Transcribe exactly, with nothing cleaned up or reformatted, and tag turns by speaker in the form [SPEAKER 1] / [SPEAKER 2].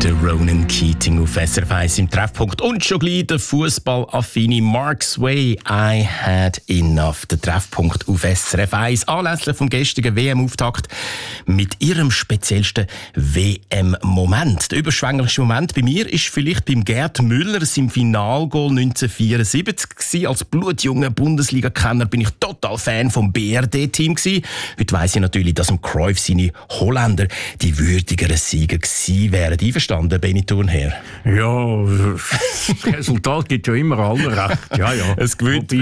[SPEAKER 1] Der Ronan Keating auf S R F eins im Treffpunkt und schon gleich der fußballaffine Mark Sway. I had enough. Der Treffpunkt auf S R F eins anlässlich vom gestrigen W M-Auftakt mit ihrem speziellsten W M-Moment. Der überschwänglichste Moment bei mir ist vielleicht beim Gerd Müller seinem Finalgoal neunzehnhundertvierundsiebzig gewesen. Als blutjunger Bundesliga-Kenner bin ich total Fan vom B R D-Team gewesen. Heute weiss ich natürlich, dass im Cruyff seine Holländer die würdigeren Sieger gewesen wären. Einverstanden, Benny Thurnherr?
[SPEAKER 2] Ja, das Resultat gibt ja immer alle recht. Ja, ja.
[SPEAKER 1] Es gewinnt,
[SPEAKER 2] Wobei,